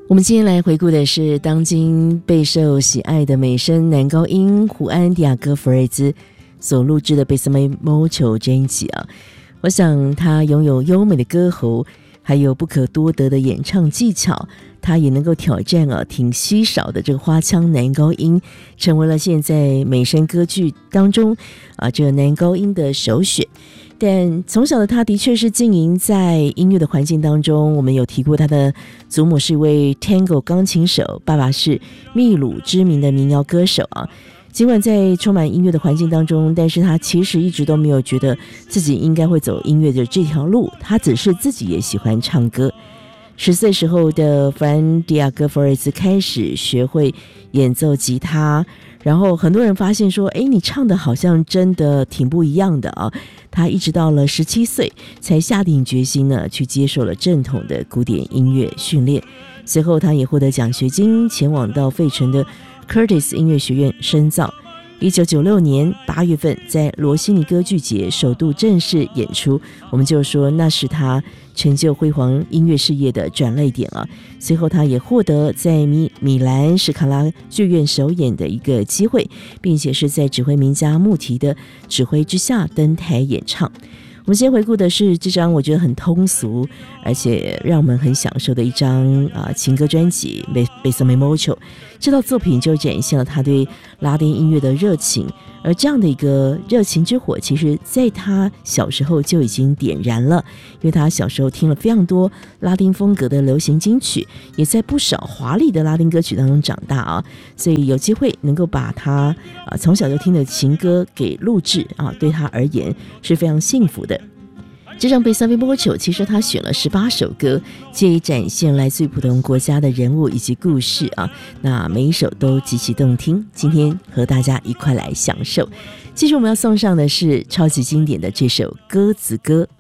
我们今天来回顾的是当今备受喜爱的美声男高音胡安·迪亚哥·弗瑞兹所录制的《Besame Mucho》专辑啊。我想他拥有优美的歌喉，还有不可多得的演唱技巧，他也能够挑战挺稀少的这个花腔男高音，成为了现在美声歌剧当中这个男高音的首选。但从小的他的确是经营在音乐的环境当中，我们有提过他的祖母是一位 Tango 钢琴手，爸爸是秘鲁知名的民谣歌手啊。尽管在充满音乐的环境当中，但是他其实一直都没有觉得自己应该会走音乐的这条路，他只是自己也喜欢唱歌。10岁时候的弗兰·迪亚哥·弗瑞兹开始学会演奏吉他，然后很多人发现说，你唱的好像真的挺不一样的啊。他一直到了17岁才下定决心呢，去接受了正统的古典音乐训练。随后他也获得奖学金，前往到费城的 Curtis 音乐学院深造。1996年8月份在罗西尼歌剧节首度正式演出，我们就说那是他成就辉煌音乐事业的转捩点啊。随后他也获得在米兰史卡拉剧院首演的一个机会，并且是在指挥名家穆提的指挥之下登台演唱。我们先回顾的是这张我觉得很通俗而且让我们很享受的一张情歌专辑《Besame Mucho》。这套作品就展现了他对拉丁音乐的热情，而这样的一个热情之火其实在他小时候就已经点燃了，因为他小时候听了非常多拉丁风格的流行金曲，也在不少华丽的拉丁歌曲当中长大啊，所以有机会能够把他从小就听的情歌给录制对他而言是非常幸福的。这张《Besame Mucho》其实他选了18首歌，借以展现来自于不同国家的人物以及故事啊，那每一首都极其动听。今天和大家一块来享受。接着我们要送上的是超级经典的这首《鸽子歌》。